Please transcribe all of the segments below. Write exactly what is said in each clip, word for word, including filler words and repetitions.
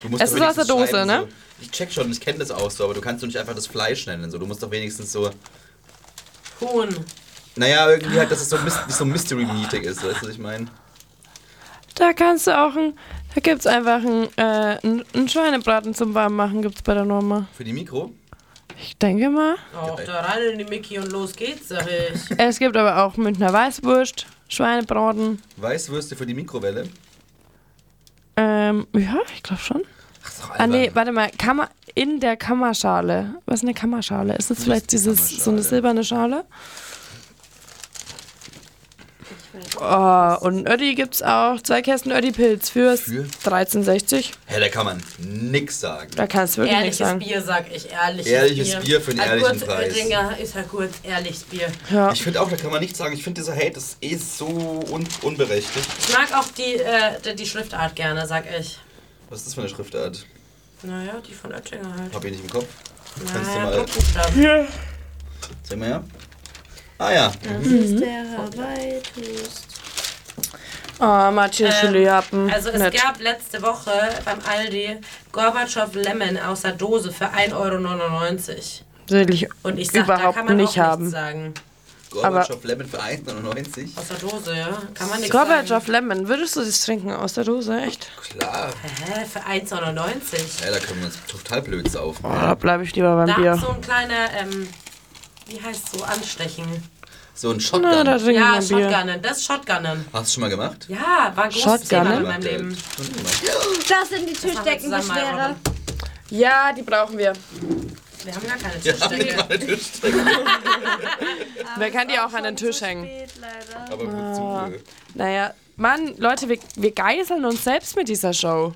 Du musst es ist aus der Dose, ne? So, ich check schon, ich kenne das auch so, aber du kannst doch nicht einfach das Fleisch nennen. So. Du musst doch wenigstens so... Huhn. Naja, irgendwie halt, dass es so, so Mystery-Meatig ist, weißt du, was ich meine? Da kannst du auch ein... Da gibt's einfach ein, äh, ein, ein Schweinebraten zum Warmmachen, gibt's bei der Norma. Für die Mikro? Ich denke mal. Auch da rein in die Mickey und los geht's, sag ich. Es gibt aber auch Münchner Weißwurst, Schweinebraten. Weißwürste für die Mikrowelle? Ähm, ja, ich glaube schon. Ach, ist doch Ah, albern. nee, warte mal. Kammer, in der Kammerschale. Was ist eine Kammerschale? Ist das Was vielleicht ist die dieses, so eine Kammerschale? silberne Schale? Oh, und Ödi gibt's auch. Zwei Kästen Ödi-Pilz fürs Für? dreizehn sechzig. Hä, da kann man nix sagen. Da kannst du wirklich nichts Ehrliches sagen. Bier, sag ich. Ehrliches, Ehrliches Bier. Bier für einen Ein ehrlichen kurz Preis. Oettinger ist ja kurz ehrliches Bier. Ja. Ich finde auch, da kann man nichts sagen. Ich finde, dieser Hate ist eh so un unberechtigt. Ich mag auch die, äh, die, die Schriftart gerne, sag ich. Was ist das für eine Schriftart? Naja, die von Oettinger halt. Hab ich nicht im Kopf. Kannst du Naja, mal... Druckbuchstaben. Sag mal ja. Ah ja. Das ist der Hawaii-Toast. Oh, Martin Ähm, Chili-Happen. Also es Nett. gab letzte Woche beim Aldi Gorbatschow Lemon aus der Dose für ein Euro neunundneunzig. Will ich Und ich sag, da überhaupt kann man nicht auch haben. nichts sagen. Gorbatschow Lemon für eins Euro neunundneunzig. Aus der Dose, ja. Kann man nichts Gorbatschow sagen. Lemon, würdest du das trinken aus der Dose, echt? Klar. Hä, für eins Euro neunundneunzig? Ja, da können wir uns total blöd saufen. Oh, da bleibe ich lieber beim Da Bier. ist so ein kleiner, ähm, wie heißt so, Anstechen. So ein Na, Shotgun. da trinke ich Ja, mein Bier. Shotgunnen, das Shotgunnen. Hast du schon mal gemacht? Ja, war ein großes Shotgunnen? Thema in Gemacht, meinem ja. Leben. Schon gemacht. Das sind die Das machen wir Tischdeckenbeschwerer. zusammen, Ja, die brauchen wir. Wir haben gar keine Ja, Tischdecke. meine Tischdecke. Wer kann die auch an den Tisch hängen? Spät, leider. Aber wozu? Naja, Mann, Leute, wir, wir geißeln uns selbst mit dieser Show.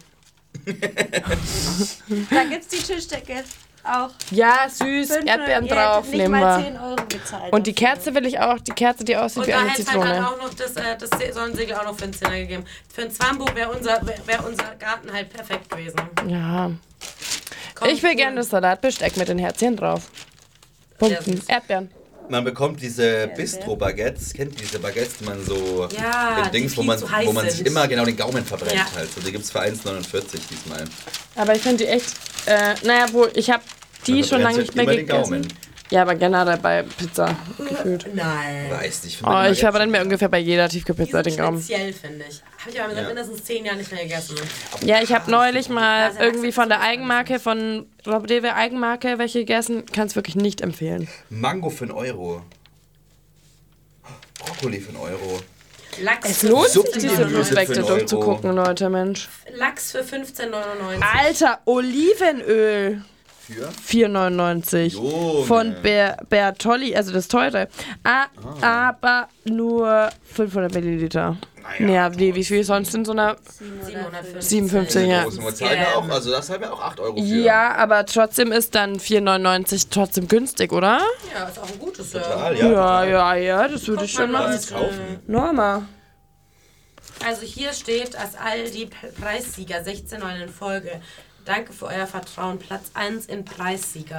Da gibt's die Tischdecke auch. Ja, süß, Fünf- Erdbeeren ihr drauf, hättet nicht nehmen mal wir. zehn Euro gezahlt. Und die dafür. Kerze will ich auch, die Kerze, die aussieht Und wie da eine hätte es halt dann Zitrone. auch noch das, äh, das Se- Sonnensegel auch noch für einen Zehner gegeben. Für ein Zwambo wäre unser, wär, wär unser Garten halt perfekt gewesen. Ja. Komm, Ich will cool. gerne das Salatbesteck mit den Herzchen drauf. Punkten. süß. Erdbeeren. Man bekommt diese Bistro-Baguettes, kennt ihr diese Baguettes, die man so Ja, in Dings, die wo viel man, zu heiß wo man sich sind. immer genau den Gaumen verbrennt Ja. halt. So, die gibt's für eins neunundvierzig diesmal. Aber ich finde die echt, äh, naja, wo, ich habe die Man schon lange verbrennt nicht mehr immer den gegessen. Gaumen. Ja, aber generell bei Pizza gefühlt. Nein. Weiß nicht. Oh, ich verbrenne mir ungefähr bei jeder Tiefkühlpizza Die den sind Gaumen. speziell, finde ich. Habe ich aber seit Ja. mindestens zehn Jahren nicht mehr gegessen. Ja, ich habe neulich mal Also, irgendwie von der das ist Eigenmarke, von Rob Rewe Eigenmarke welche gegessen. Kann es wirklich nicht empfehlen. Mango für einen Euro. Brokkoli für einen Euro. Lachs Es für lohnt sich, Suppengemüse diese für Prospekte einen Euro. durchzugucken, Leute, Mensch. Lachs für fünfzehn neunundneunzig. Alter, Olivenöl. Für? vier neunundneunzig. Junge. Von Ber Bertolli, also das teure. Ah, aber nur fünfhundert Milliliter. Naja, Ja, wie, wie viel sonst in so einer... siebenhundertfünfzig. siebenundfünfzig, ja. Großen wir zahlen ja auch, also das haben wir auch acht Euro für. Ja, aber trotzdem ist dann vier neunundneunzig trotzdem günstig, oder? Ja, ist auch ein gutes. Total, Ja. ja. Ja, total. ja, ja, das würde ich Guck schon mal, machen. Lass es kaufen. Norma. Also hier steht als Aldi Preissieger sechzehn Mal in Folge. Danke für euer Vertrauen. Platz eins in Preissieger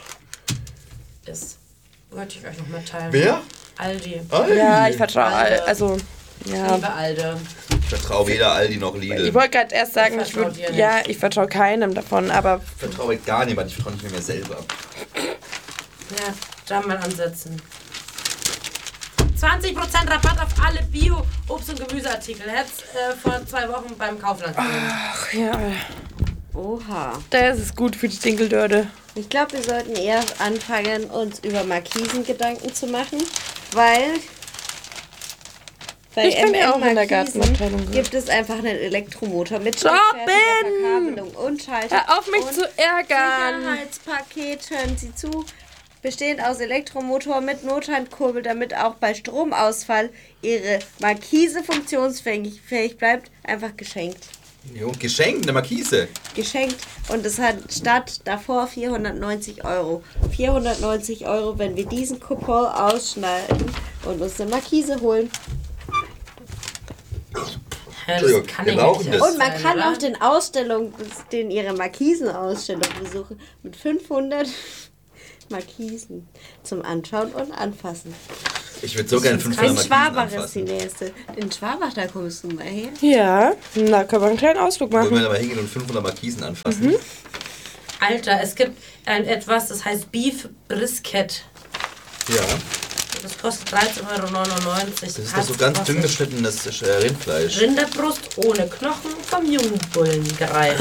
ist. Wollte ich euch noch mitteilen. Wer? Aldi. Aldi. Ja, ich vertraue, Alter. also, ja. Liebe Alde. Ich vertraue weder Aldi noch Lidl. Ich wollte gerade erst sagen, Ich ich vertrau würde, dir nicht. ja, ich vertraue keinem davon, aber Ich vertraue gar niemand, ich vertraue nicht mehr mir selber. Ja, da mal ansetzen. zwanzig Prozent Rabatt auf alle Bio-, Obst- und Gemüseartikel. Hätt's äh, vor zwei Wochen beim Kaufland gesehen. ach ja, Oha. das ist gut für die Dinkeldörde. Ich glaube, wir sollten eher anfangen, uns über Markisen Gedanken zu machen, weil bei Ich bin ja auch in der Markisen Gartenabteilung. gibt es einfach einen Elektromotor mit Robin! steckfertiger Verkabelung und Schalter. Hör auf mich und zu ärgern. Sicherheitspaket, hören Sie zu, bestehend aus Elektromotor mit Nothandkurbel, damit auch bei Stromausfall Ihre Markise funktionsfähig fähig bleibt, einfach geschenkt. Jo, geschenkt, eine Markise. Geschenkt und es hat statt davor vierhundertneunzig Euro. vierhundertneunzig Euro, wenn wir diesen Coupon ausschneiden und uns eine Markise holen. Ja, Entschuldigung, kann wir ja brauchen nicht das. Und man sein, kann oder? auch den Ausstellung, den ihre Markisenausstellung besuchen, mit fünfhundert Markisen zum Anschauen und Anfassen. Ich würde so gerne Ein fünfhundert Markisen Schwabach ist die anfassen. nächste. In Schwabach, da kommst du mal her. Ja, da können wir einen kleinen Ausflug Wollen wir machen. da mal hingehen und fünfhundert Markisen anfassen? Mhm. Alter, es gibt ein etwas, das heißt Beef Brisket. Ja. Das kostet dreizehn Euro neunundneunzig. Das ist doch so ganz dünn geschnittenes äh, Rindfleisch. Rinderbrust ohne Knochen vom jungen Bullengreif.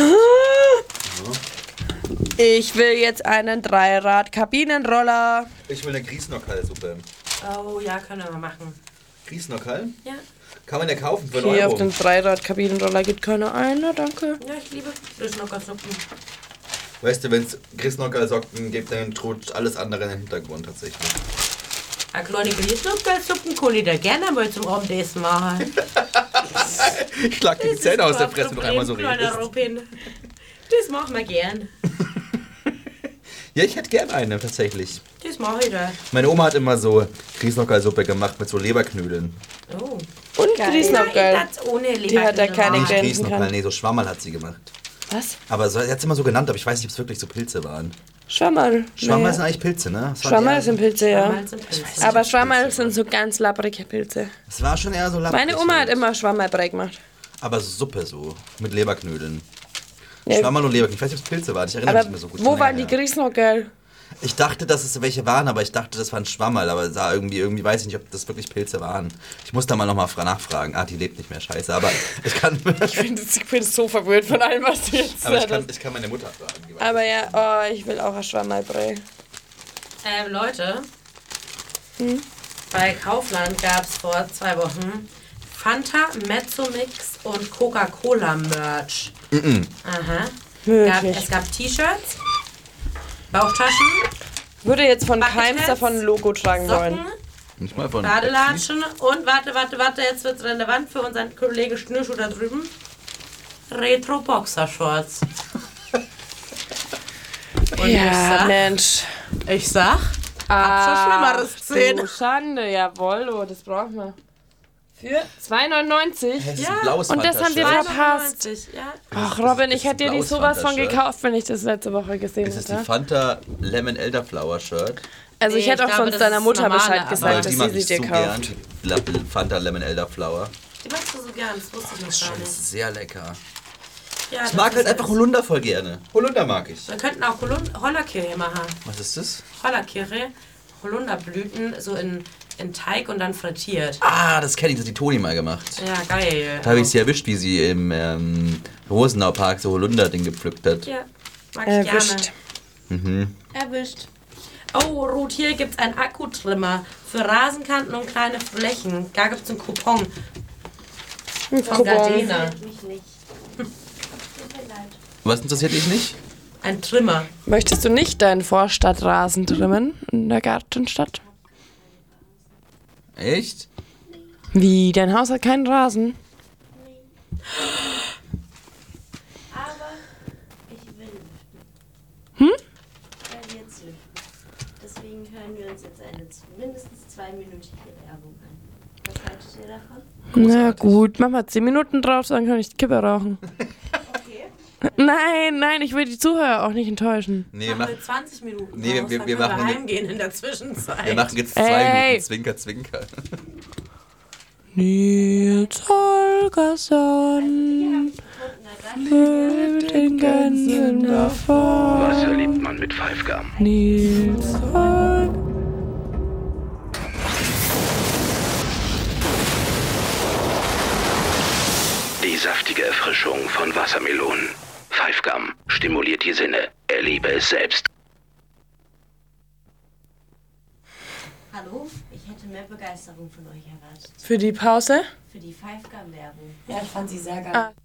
Ich will jetzt einen Dreirad-Kabinenroller. Ich will eine Grießnockerl-Suppe. Oh ja, können wir mal machen. Grießnockerl? Ja, Kann man ja kaufen für einen Hier auf Euro. den Dreirad-Kabinenroller geht keiner ein, na danke. ja, ich liebe Frischnockersuppen. Weißt du, wenn es Grießnockerl-Socken gibt, dann tut alles andere in den Hintergrund tatsächlich. Eine kleine Grießnockersuppen kann ich da gerne mal zum Abendessen machen. Ich schlag dir die Zähne aus der Fresse, wenn du noch einmal so Kleiner redest. Robin. Das machen wir gern. Ja, ich hätte gern eine, tatsächlich. Das mache ich da. Meine Oma hat immer so Grießnockerl-Suppe gemacht mit so Leberknödeln. Oh. Und Geil. Grießnockerl. Das ohne Die hat ja keine Leberknödel. Grenzen. Grießnockerl, kann. nee, so Schwammerl hat sie gemacht. Was? Aber so, sie hat es immer so genannt, aber ich weiß nicht, ob es wirklich so Pilze waren. Schwammerl. Schwammerl Nee. sind eigentlich Pilze, ne? Das waren Schwammerl eher- sind Pilze, ja. Schwammerl sind Pilze. Aber Schwammerl sind so ganz labbrige Pilze. Es war schon eher so lapprig. Meine Oma hat halt. immer Schwammerlbrei gemacht. Aber Suppe so, mit Leberknödeln. Ja. Schwammerl und Leberknödeln. Ich weiß nicht, ob es Pilze waren. Ich erinnere Aber mich nicht mehr so gut. wo Schon waren die länger her. Grießnockerl? Ich dachte, dass es welche waren, aber ich dachte, das waren Schwammerl. Aber da irgendwie, irgendwie weiß ich nicht, ob das wirklich Pilze waren. Ich muss da mal nochmal nachfragen. Ah, die lebt nicht mehr, scheiße. Aber ich kann, Ich bin, ich bin so verwirrt von allem, was du jetzt aber ich sagst. kann, ich kann meine Mutter fragen. die weiß. Aber ja, oh, ich will auch ein Schwammerlbrei. Ähm, Leute, Hm? bei Kaufland gab es vor zwei Wochen Fanta, Mezzomix und Coca-Cola-Merch. Aha. Gab, Wirklich. es gab T-Shirts, Bauchtaschen, Würde jetzt von Bucketheads, keins davon ein Logo tragen wollen. Socken, Nicht mal von Badelatschen und, warte, warte, warte, jetzt wird es relevant für unseren Kollege Schnürschuh da drüben, Retro-Boxershorts. Und ich Ja, sag, Mensch. ich sag, hab schon Schlimmeres gesehen. Du Schande, jawohl, oh, das brauchen wir. Für zwei neunundneunzig? Hä, das ist Ja, ein blaues und das haben wir Fanta-Shirt. verpasst. neunundneunzig, ja. Ach, Robin, das ich ist hätte ein dir die blaues sowas von Fanta-Shirt. gekauft, wenn ich das letzte Woche gesehen Es ist die hätte. Fanta Lemon Elderflower Shirt. Also ich Nee, hätte ich auch glaube, sonst das deiner ist Mutter normale, Bescheid aber- Weil gesagt, die dass mag sie sie ich dir so kauft. gern. La- Fanta Lemon Elderflower. Die magst du so gern, das wusste ich noch Das ist gar schon nicht. sehr lecker. Ja, Ich das mag ist halt einfach Holunder voll gerne. Holunder mag ich. Wir könnten auch Holund- Hollerkirche machen. Was ist das? Hollerkirche, Holunderblüten so in, in Teig und dann frittiert. Ah, das kenne ich, das hat die Toni mal gemacht. Ja, geil. Da habe ich sie erwischt, wie sie im ähm, Rosenau-Park so Holunder-Ding gepflückt hat. Ja, mag ich Erwischt. Mhm. Erwischt. gerne. Oh, Ruth, hier gibt es einen Akkutrimmer für Rasenkanten und kleine Flächen. Da gibt es einen Coupon Ein von Coupon. Gardena. Mich nicht. Tut mir leid. Was interessiert dich nicht? Ein Trimmer. Möchtest du nicht deinen Vorstadtrasen trimmen in der Gartenstadt? Echt? Wie, dein Haus hat keinen Rasen? Aber ich will lüften. Hm? Ich werde jetzt lüften. Deswegen hören wir uns jetzt eine z- mindestens zweiminütige Werbung an. Was haltet ihr davon? Na gut, mach mal zehn Minuten drauf, dann kann ich die Kippe rauchen. Okay. Nein, nein, ich will die Zuhörer auch nicht enttäuschen. Nee, wir Machen machen, wir zwanzig Minuten. Nee, wir- draus, wir- dann wir können machen- wir heimgehen in der Zwischenzeit. wir machen jetzt zwei Ey. Minuten Zwinker, Zwinker. Nils Holgersson mit den Gänsen davon. Was erlebt man mit Five Gum? Nils Holgersson. Die saftige Erfrischung von Wassermelonen. Five Gum stimuliert die Sinne. Erlebe es selbst. Hallo? Ich hätte mehr Begeisterung von euch erwartet. Für die Pause? Für die Five Gum Werbung. Ja, ich fand sie sehr geil. Ah.